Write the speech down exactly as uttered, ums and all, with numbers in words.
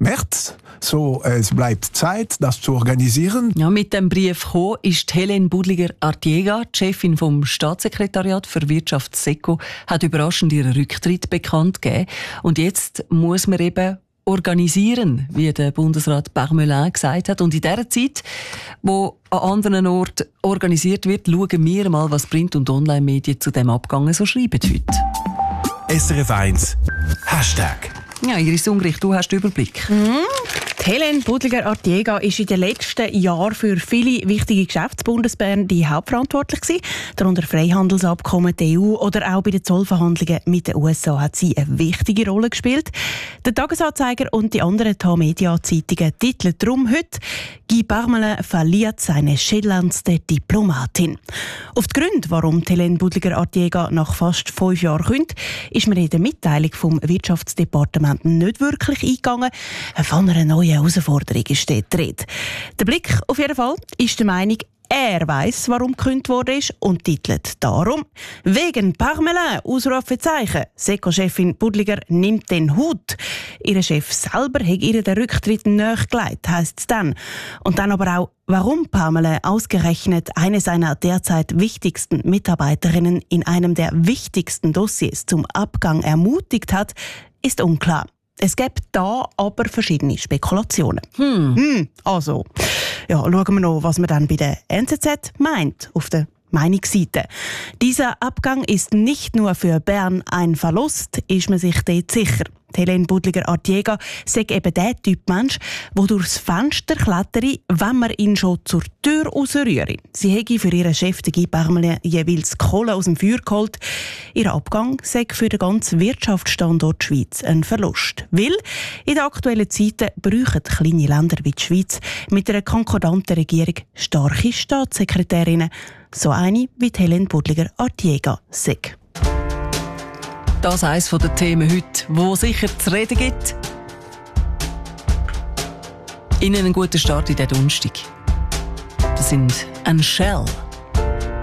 März. So, es bleibt Zeit, das zu organisieren. Ja, mit dem Brief gekommen ist Helene Budliger-Artiega, die Chefin vom Staatssekretariat für Wirtschaft SECO, hat überraschend ihren Rücktritt bekannt gegeben. Und jetzt muss man eben organisieren, wie der Bundesrat Parmelin gesagt hat. Und in dieser Zeit, wo an anderen Orten organisiert wird, schauen wir mal, was Print- und Online-Medien zu dem Abgang so schreiben heute. S R F eins Hashtag. Ja, Iris Ungrich, du hast den Überblick. Mhm. Helene Budliger-Artiega ist in den letzten Jahren für viele wichtige Geschäftsbundesbehörden die hauptverantwortlich gewesen. Darunter Freihandelsabkommen, die E U oder auch bei den Zollverhandlungen mit den U S A hat sie eine wichtige Rolle gespielt. Der Tagesanzeiger und die anderen Tamedia-Zeitungen titeln darum heute «Guy Parmelin verliert seine schillerndste Diplomatin». Auf die Gründe, warum Helene Budliger-Artiega nach fast fünf Jahren kündigt, ist man in der Mitteilung vom Wirtschaftsdepartement nicht wirklich eingegangen. Von einer neuen Herausforderung ist dort die Rede. Der Blick auf jeden Fall ist der Meinung, er weiss, warum gekündigt worden ist und titelt darum «Wegen Parmelin!» Ausrufezeichen. SECO-Chefin Budliger nimmt den Hut. Ihr Chef selber hat ihr den Rücktritt nachgelegt, heisst es dann. Und dann aber auch, warum Parmelin ausgerechnet eine seiner derzeit wichtigsten Mitarbeiterinnen in einem der wichtigsten Dossiers zum Abgang ermutigt hat, ist unklar. Es gibt da aber verschiedene Spekulationen. Hm. Hm, also, ja, schauen wir noch, was man dann bei der N Z Z meint, auf der Meinungsseite. Dieser Abgang ist nicht nur für Bern ein Verlust, ist man sich dort sicher. Helene Budliger-Artiega sagt eben der Typ Mensch, der durchs Fenster klettere, wenn man ihn schon zur Tür rausrühre. Sie hätte für ihren Chef, Guy Parmelin, jeweils Kohle aus dem Feuer geholt. Ihr Abgang sei für den ganzen Wirtschaftsstandort Schweiz ein Verlust. Weil in den aktuellen Zeiten brauchen kleine Länder wie die Schweiz mit einer konkordanten Regierung starke Staatssekretärinnen. So eine wie Helene Budliger-Artiega sagt. Das ist eines der Themen heute, wo sicher zu reden gibt. Ihnen einen guten Start in den Donnerstag. Das sind «An Shell».